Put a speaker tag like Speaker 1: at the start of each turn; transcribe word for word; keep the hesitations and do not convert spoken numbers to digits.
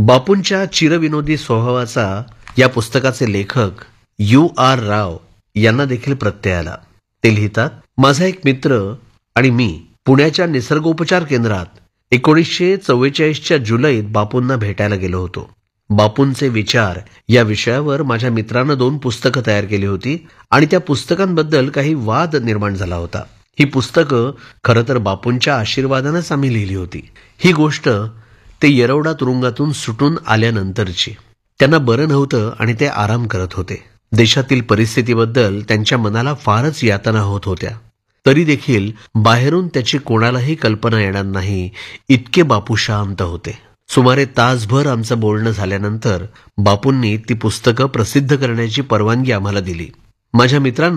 Speaker 1: बापूंच्या चिरविनोदी स्वभावाचा या पुस्तकाचे लेखक यू आर राव यांना देखील प्रत्यय आला. ते लिहितात, माझा एक मित्र आणि मी पुण्याच्या निसर्गोपचार केंद्रात एकोणीसशे चव्वेचाळीसच्या जुलैत बापूंना भेटायला गेलो होतो. बापूंचे विचार या विषयावर माझ्या मित्रानं दोन पुस्तकं तयार केली होती आणि त्या पुस्तकांबद्दल काही वाद निर्माण झाला होता. ही पुस्तकं खरं तर बापूंच्या आशीर्वादानेच आम्ही लिहिली होती. ही गोष्ट ते येरवडा तुरुंगातून सुटून आल्यानंतरची. त्यांना बरं नव्हतं आणि ते आराम करत होते. देशातील परिस्थितीबद्दल त्यांच्या मनाला फारच यातना होत होत्या. तरी देखील बाहेरून त्याची कोणालाही कल्पना येणार नाही इतके बापू शांत होते. सुमारे तासभर आमचं बोलणं झाल्यानंतर बापूंनी ती पुस्तकं प्रसिद्ध करण्याची परवानगी आम्हाला दिली. माझ्या मित्रांना